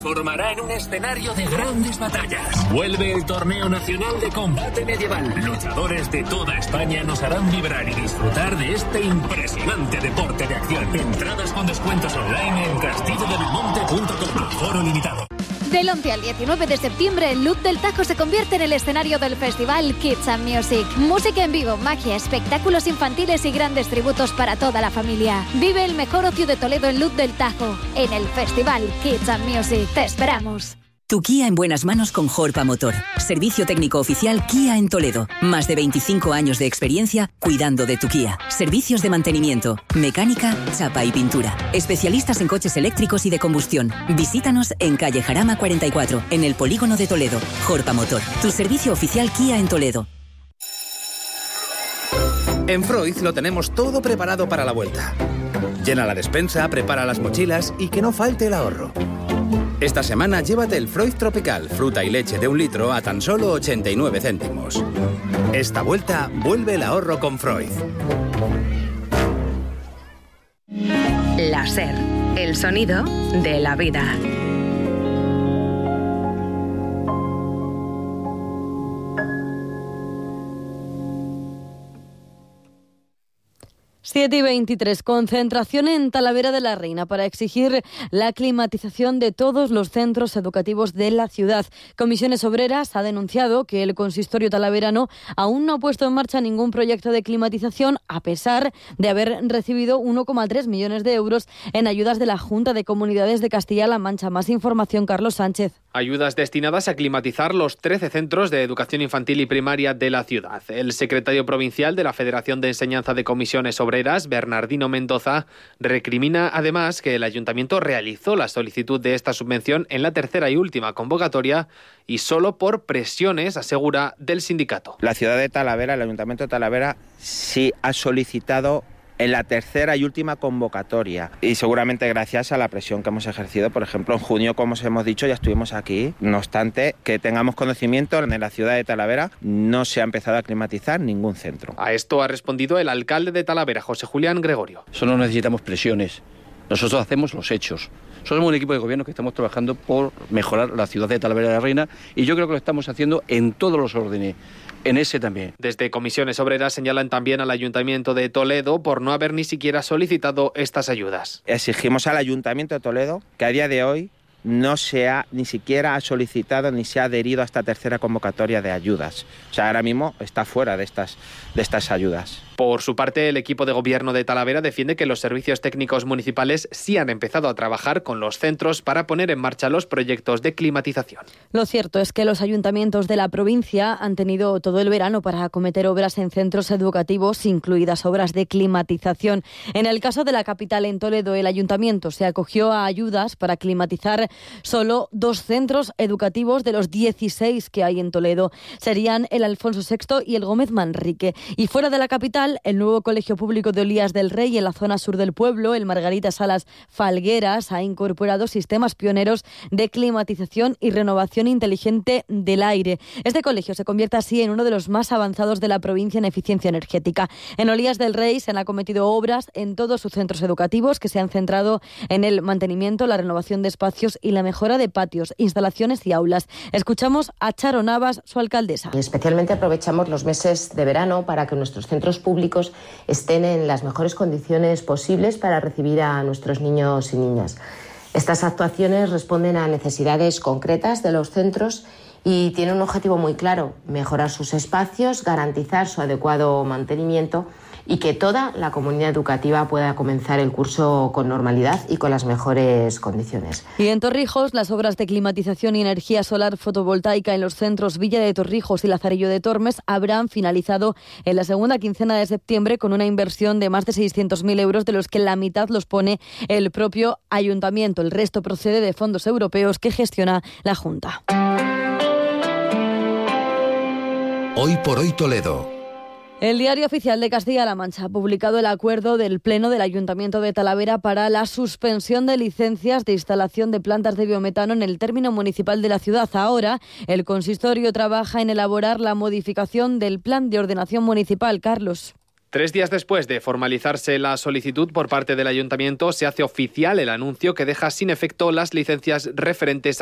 Formará en un escenario de grandes batallas. Vuelve el Torneo Nacional de Combate Medieval. Luchadores de toda España nos harán vibrar y disfrutar de este impresionante deporte de acción. Entradas con descuentos online en castillobelmonte.com. Aforo limitado. Del 11 al 19 de septiembre, el Luz del Tajo se convierte en el escenario del festival Kids and Music. Música en vivo, magia, espectáculos infantiles y grandes tributos para toda la familia. Vive el mejor ocio de Toledo en Luz del Tajo, en el festival Kids and Music. ¡Te esperamos! Tu Kia en buenas manos con Jorpa Motor. Servicio técnico oficial Kia en Toledo. Más de 25 años de experiencia cuidando de tu Kia. Servicios de mantenimiento, mecánica, chapa y pintura. Especialistas en coches eléctricos y de combustión. Visítanos en calle Jarama 44, en el polígono de Toledo. Jorpa Motor. Tu servicio oficial Kia en Toledo. En Freud lo tenemos todo preparado para la vuelta. Llena la despensa, prepara las mochilas y que no falte el ahorro. Esta semana llévate el Freud Tropical, fruta y leche de 1 litro a tan solo 89 céntimos. Esta vuelta, vuelve el ahorro con Freud. La SER, el sonido de la vida. Siete y 23, concentración en Talavera de la Reina para exigir la climatización de todos los centros educativos de la ciudad. Comisiones Obreras ha denunciado que el consistorio talaverano aún no ha puesto en marcha ningún proyecto de climatización, a pesar de haber recibido 1,3 millones de euros en ayudas de la Junta de Comunidades de Castilla-La Mancha. Más información, Carlos Sánchez. Ayudas destinadas a climatizar los 13 centros de educación infantil y primaria de la ciudad. El secretario provincial de la Federación de Enseñanza de Comisiones Obreras, Bernardino Mendoza, recrimina además que el ayuntamiento realizó la solicitud de esta subvención en la tercera y última convocatoria y solo por presiones, asegura, del sindicato. La ciudad de Talavera, el ayuntamiento de Talavera, sí ha solicitado en la tercera y última convocatoria y seguramente gracias a la presión que hemos ejercido. Por ejemplo, en junio, como os hemos dicho, ya estuvimos aquí. No obstante, que tengamos conocimiento, en la ciudad de Talavera no se ha empezado a climatizar ningún centro. A esto ha respondido el alcalde de Talavera, José Julián Gregorio. Solo necesitamos presiones. Nosotros hacemos los hechos. Somos un equipo de gobierno que estamos trabajando por mejorar la ciudad de Talavera de la Reina y yo creo que lo estamos haciendo en todos los órdenes. En ese también. Desde Comisiones Obreras señalan también al Ayuntamiento de Toledo por no haber ni siquiera solicitado estas ayudas. Exigimos al Ayuntamiento de Toledo que a día de hoy no se ha ni siquiera ha solicitado ni se ha adherido a esta tercera convocatoria de ayudas. O sea, ahora mismo está fuera de estas ayudas. Por su parte, el equipo de gobierno de Talavera defiende que los servicios técnicos municipales sí han empezado a trabajar con los centros para poner en marcha los proyectos de climatización. Lo cierto es que los ayuntamientos de la provincia han tenido todo el verano para acometer obras en centros educativos, incluidas obras de climatización. En el caso de la capital, en Toledo, el ayuntamiento se acogió a ayudas para climatizar solo 2 centros educativos de los 16 que hay en Toledo. Serían el Alfonso VI y el Gómez Manrique. Y fuera de la capital, el nuevo Colegio Público de Olías del Rey, en la zona sur del pueblo, el Margarita Salas Falgueras, ha incorporado sistemas pioneros de climatización y renovación inteligente del aire. Este colegio se convierte así en uno de los más avanzados de la provincia en eficiencia energética. En Olías del Rey se han acometido obras en todos sus centros educativos que se han centrado en el mantenimiento, la renovación de espacios y la mejora de patios, instalaciones y aulas. Escuchamos a Charo Navas, su alcaldesa. Especialmente aprovechamos los meses de verano para que nuestros centros públicos estén en las mejores condiciones posibles para recibir a nuestros niños y niñas. Estas actuaciones responden a necesidades concretas de los centros y tienen un objetivo muy claro: mejorar sus espacios, garantizar su adecuado mantenimiento y que toda la comunidad educativa pueda comenzar el curso con normalidad y con las mejores condiciones. Y en Torrijos, las obras de climatización y energía solar fotovoltaica en los centros Villa de Torrijos y Lazarillo de Tormes habrán finalizado en la segunda quincena de septiembre con una inversión de más de 600.000 euros, de los que la mitad los pone el propio ayuntamiento. El resto procede de fondos europeos que gestiona la Junta. Hoy por hoy Toledo. El Diario Oficial de Castilla-La Mancha ha publicado el acuerdo del Pleno del Ayuntamiento de Talavera para la suspensión de licencias de instalación de plantas de biometano en el término municipal de la ciudad. Ahora, el consistorio trabaja en elaborar la modificación del Plan de Ordenación Municipal. Carlos. 3 días después de formalizarse la solicitud por parte del Ayuntamiento, se hace oficial el anuncio que deja sin efecto las licencias referentes